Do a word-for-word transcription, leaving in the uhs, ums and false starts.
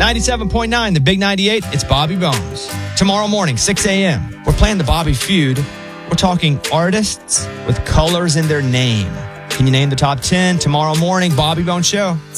ninety-seven point nine, the Big ninety-eight, it's Bobby Bones. Tomorrow morning, six a.m., we're playing the Bobby Feud. We're talking artists with colors in their name. Can you name the top ten? Tomorrow morning, Bobby Bones Show.